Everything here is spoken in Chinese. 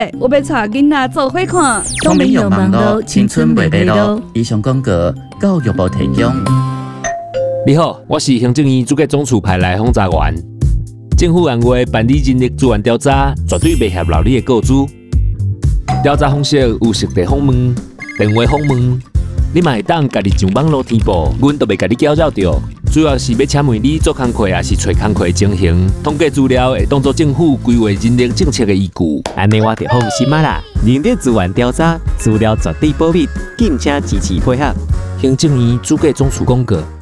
我要带囡仔做伙看。 聪明有网络，青春袂迷路。以上广告，教育部提供。 你好，我是行政院主计总处派来轰炸员。政府按月办理人力资源调查，绝对袂合劳你的告知。调查方式有实地访问、电话访问，你嘛会当家己上网络填报，阮都袂甲你搅扰着。主要是要请问你做工课，还是找工课的情形，统计资料会当作政府规划人力政策的依据。 安尼我就放心啊啦！人力资源调查资料绝对保密，敬请支持配合。 行政院主计总处广告。